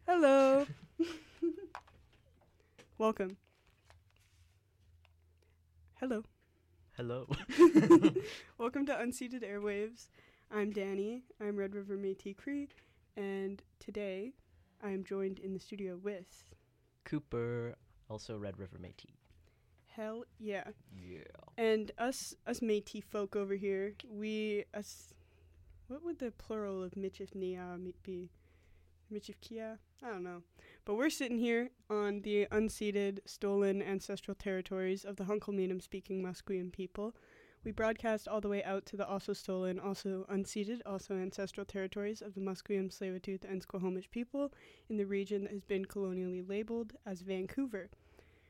Hello. Welcome. Hello. Hello. Welcome to Unceded Airwaves. I'm Danny. I'm Red River Métis Cree, and today I am joined in the studio with Cooper, also Red River Métis. Hell yeah. Yeah. And us Métis folk over here, what would the plural of Michifnia be? Michifkia? I don't know. But we're sitting here on the unceded, stolen ancestral territories of the Hunkelminum speaking Musqueam people. We broadcast all the way out to the also stolen, also unceded, also ancestral territories of the Musqueam, Tsleil-Waututh, and Squamish people in the region that has been colonially labeled as Vancouver.